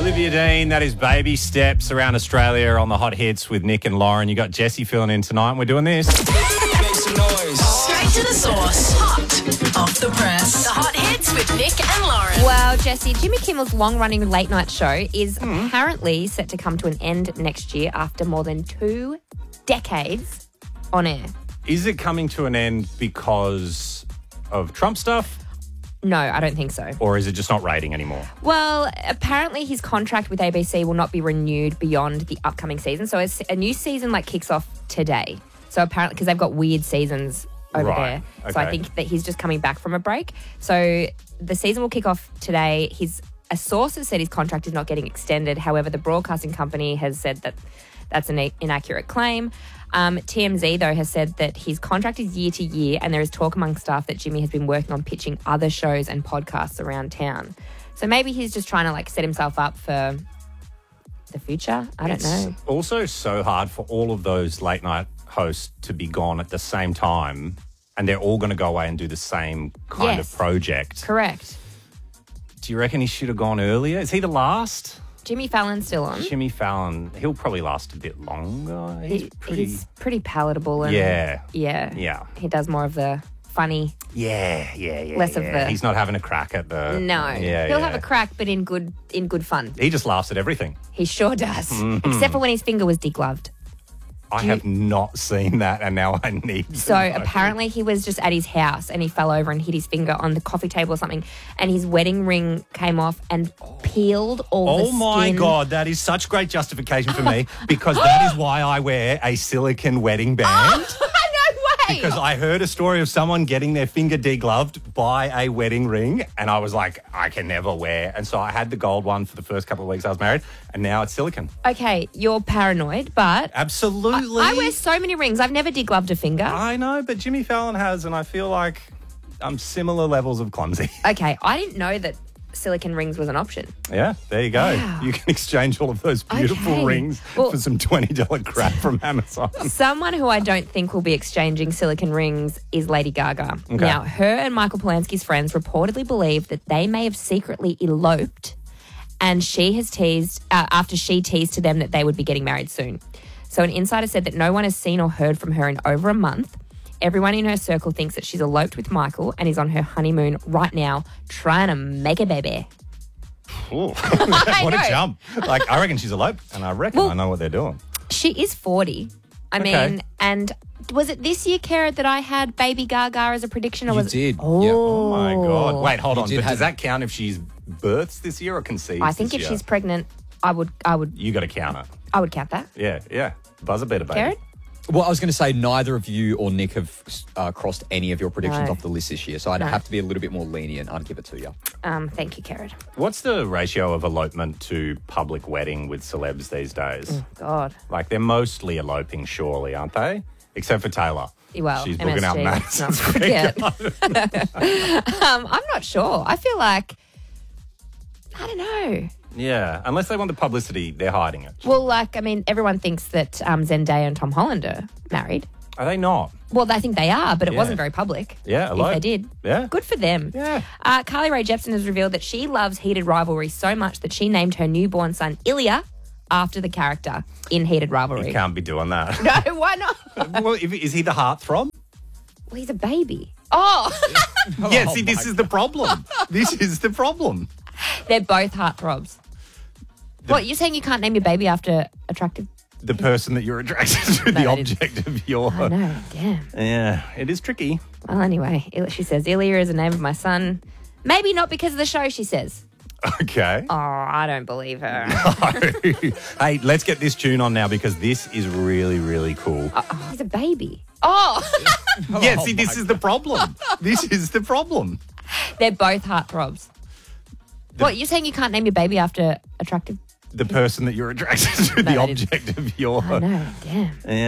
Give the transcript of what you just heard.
Olivia Dean, that is Baby Steps around Australia on the Hot Hits with Nick and Lauren. You got Jesse filling in tonight and we're doing this. Make some noise. Straight to the source. Hot off the press. The Hot Hits with Nick and Lauren. Well, Jesse, Jimmy Kimmel's long-running late-night show is apparently set to come to an end next year after more than 2 decades on air. Is it coming to an end because of Trump stuff? No, I don't think so. Or is it just not rating anymore? Well, apparently his contract with ABC will not be renewed beyond the upcoming season. So a new season kicks off today. So apparently, because they've got weird seasons over Right, there. So I okay. think that he's just coming back from a break. So the season will kick off today. A source has said his contract is not getting extended. However, the broadcasting company has said that that's an inaccurate claim. TMZ, though, has said that his contract is year to year, and there is talk among staff that Jimmy has been working on pitching other shows and podcasts around town. So maybe he's just trying to set himself up for the future. I don't know. It's also so hard for all of those late night hosts to be gone at the same time, and they're all going to go away and do the same kind Yes. of project. Correct. Do you reckon he should have gone earlier? Is he the last? Jimmy Fallon's still on. Jimmy Fallon, he'll probably last a bit longer. He's pretty palatable. And Yeah. Yeah. He does more of the funny. Yeah. Less of the- He's not having a crack at the... No. He'll have a crack, but in good fun. He just laughs at everything. He sure does. Mm-hmm. Except for when his finger was degloved. I have not seen that, and now I need to So know. apparently he was just at his house and he fell over and hit his finger on the coffee table or something, and his wedding ring came off and peeled all the Oh skin. my God, that is such great justification for me because that is why I wear a silicone wedding band. No way! Because I heard a story of someone getting their finger degloved by a wedding ring, and I was like, I can never wear. And so I had the gold one for the first couple of weeks I was married, and now it's silicone. Okay, you're paranoid, but Absolutely. I wear so many rings. I've never degloved a finger. I know, but Jimmy Fallon has, and I feel like I'm similar levels of clumsy. Okay, I didn't know that silicone rings was an option. Yeah, there you go. Wow. You can exchange all of those beautiful Okay. rings Well- for some $20 crap from Amazon. Someone who I don't think will be exchanging silicone rings is Lady Gaga. Now, her and Michael Polanski's friends reportedly believe that they may have secretly eloped, and she has teased, after she teased to them that they would be getting married soon. So an insider said that no one has seen or heard from her in over a month. Everyone in her circle thinks that she's eloped with Michael and is on her honeymoon right now trying to make a baby. Ooh. What know. a jump. I reckon she's eloped, and I reckon I know what they're doing. She is 40. I Okay. mean, and was it this year, Kara, that I had Baby Gaga as a prediction? Or You was did. Oh, Yeah. Oh, my God. Wait, hold on. did But have- does that count if she's births this year or conceives I think this if year? she's pregnant, I would You got to count it. count that. Yeah. Buzzer beater, baby. Karen? Well, I was going to say neither of you or Nick have crossed any of your predictions No. off the list this year, so I'd No. have to be a little bit more lenient. I'd give it to you. Thank you, Karen. What's the ratio of elopement to public wedding with celebs these days? God. Like, they're mostly eloping, surely, aren't they? Except for Taylor. Well, She's booking out MSG, Madison's not forget. I'm not sure. I feel like, I don't know. Yeah, unless they want the publicity, they're hiding it. Well, everyone thinks that Zendaya and Tom Holland are married. Are they not? Well, I think they are, but it Yeah. wasn't very public. Yeah, If eloped. they did. Yeah. Good for them. Yeah. Carly Rae Jepsen has revealed that she loves Heated Rivalry so much that she named her newborn son Ilya after the character in Heated Rivalry. You can't be doing that. No, why not? Well, is he the heartthrob? Well, he's a baby. Oh, Yeah, see, this is the problem. This is the problem. they're both heartthrobs. What, you're saying you can't name your baby after attractive? The person that you're attracted to, the that is- object of your... I know, damn. Yeah, it is tricky. Well, anyway, she says Ilya is the name of my son. Maybe not because of the show, she says. Okay. Oh, I don't believe her. Hey, let's get this tune on now because this is really, really cool. He's a baby. Oh, Yeah, see, this is the problem. This is the problem. they're both heartthrobs. What, you're saying you can't name your baby after attractive? The person that you're attracted to, the that is- object of your... I know, damn. Yeah.